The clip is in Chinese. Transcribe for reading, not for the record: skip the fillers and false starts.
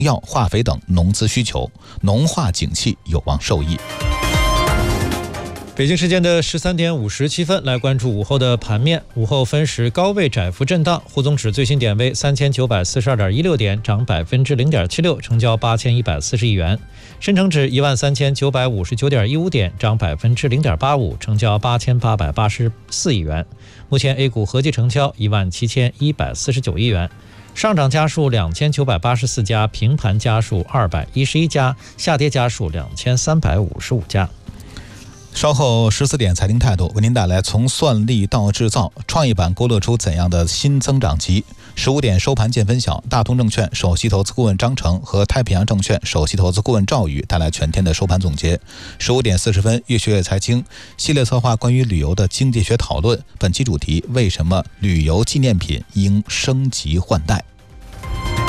药、化肥等农资需求，农化景气有望受益。 北京时间的13点57分，来关注午后的盘面。午后分时高位窄幅震荡，沪综指最新点位3942.16点，涨0.76%，成交8140亿元。深成指13959.15点，涨0.85%，成交8884亿元。目前 A 股合计成交17149亿元。上涨家数2984家，平盘家数211家，下跌家数2355家。 稍后14点财经态度为您带来从算力到制造，创业板勾勒出怎样的新增长极。15点收盘见分晓，大通证券首席投资顾问张成和太平洋证券首席投资顾问赵宇带来全天的收盘总结。15点40分，越学越财经系列策划关于旅游的经济学讨论，本期主题：为什么旅游纪念品应升级换代？